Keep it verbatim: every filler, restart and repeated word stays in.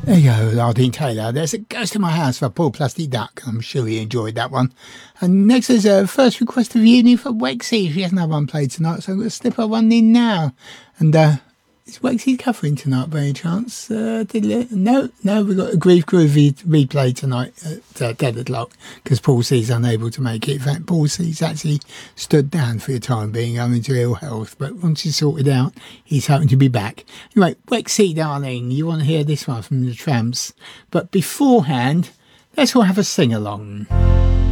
There you go, Lardine Taylor. There's a Ghost in My House for Paul Plastic Duck. I'm sure you enjoyed that one. And next is a first request of uni for Wexy. She hasn't had one played tonight, so I'm going to slip her one in now. And uh, is Wexy covering tonight by any chance? Uh, did it? No, no, we've got a Grief Groovy replay tonight at uh, ten o'clock because Paul C's unable to make it. In fact, Paul C's actually stood down for the time being, owing to ill health. But once he's sorted out, he's hoping to be back. Anyway, Wexy, darling, you want to hear this one from the Tramps. But beforehand, let's all have a sing-along.